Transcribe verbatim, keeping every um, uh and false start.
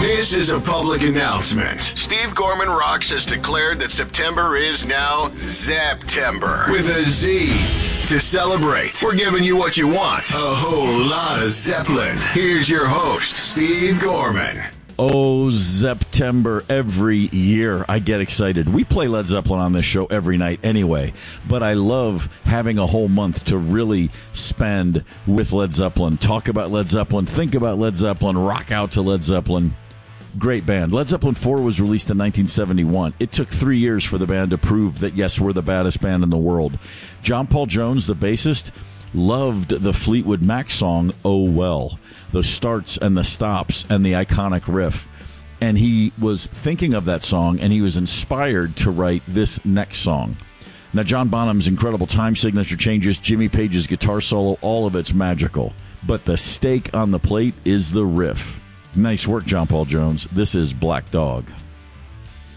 This is a public announcement. Steve Gorman Rocks has declared that September is now Zeptember with a Z. To celebrate, we're giving you what you want. A whole lot of Zeppelin. Here's your host, Steve Gorman. Oh, September, every year I get excited. We play Led Zeppelin on this show every night anyway, but I love having a whole month to really spend with Led Zeppelin, talk about Led Zeppelin, think about Led Zeppelin, rock out to Led Zeppelin. Great band. Led Zeppelin four was released in nineteen seventy-one. It took three years for the band to prove that, yes, we're the baddest band in the world. John Paul Jones, the bassist, loved the Fleetwood Mac song, Oh Well, the starts and the stops and the iconic riff. And he was thinking of that song, and he was inspired to write this next song. Now, John Bonham's incredible time signature changes, Jimmy Page's guitar solo, all of it's magical. But the stake on the plate is the riff. Nice work, John Paul Jones. This is Black Dog.